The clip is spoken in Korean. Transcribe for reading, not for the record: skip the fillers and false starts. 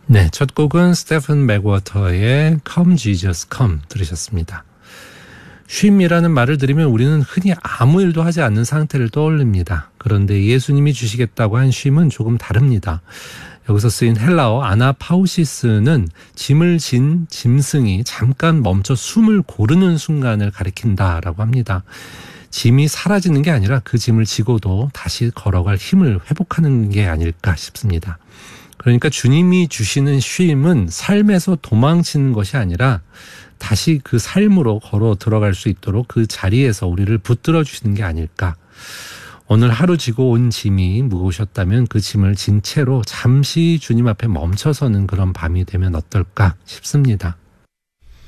네, 첫 곡은 스테픈 맥워터의 Come Jesus Come 들으셨습니다. 쉼이라는 말을 들으면 우리는 흔히 아무 일도 하지 않는 상태를 떠올립니다. 그런데 예수님이 주시겠다고 한 쉼은 조금 다릅니다. 여기서 쓰인 헬라어 아나파우시스는 짐을 진 짐승이 잠깐 멈춰 숨을 고르는 순간을 가리킨다라고 합니다. 짐이 사라지는 게 아니라 그 짐을 지고도 다시 걸어갈 힘을 회복하는 게 아닐까 싶습니다. 그러니까 주님이 주시는 쉼은 삶에서 도망치는 것이 아니라 다시 그 삶으로 걸어 들어갈 수 있도록 그 자리에서 우리를 붙들어 주시는 게 아닐까. 오늘 하루 지고 온 짐이 무거우셨다면 그 짐을 진 채로 잠시 주님 앞에 멈춰서는 그런 밤이 되면 어떨까 싶습니다.